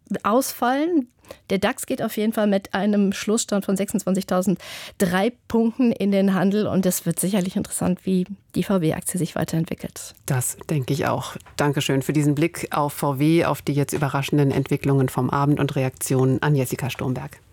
ausfallen. Der DAX geht auf jeden Fall mit einem Schlussstand von 26.003 Punkten in den Handel. Und es wird sicherlich interessant, wie die VW-Aktie sich weiterentwickelt. Das denke ich auch. Dankeschön für diesen Blick auf VW, auf die jetzt überraschenden Entwicklungen vom Abend und Reaktionen an Jessica Sturmberg.